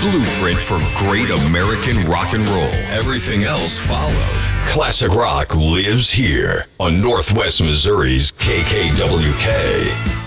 blueprint for great American rock and roll. Everything else followed. Classic rock lives here on Northwest Missouri's KKWK.